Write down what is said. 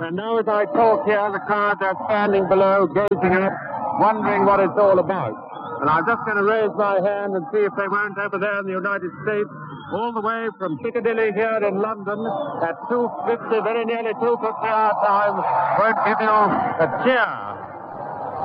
And now as I talk here, the crowd, they're standing below, gazing up, wondering what it's all about. And I'm just going to raise my hand and see if they weren't over there in the United States, all the way from Piccadilly here in London at 2:50, very nearly 2:50 our time, won't give you a cheer.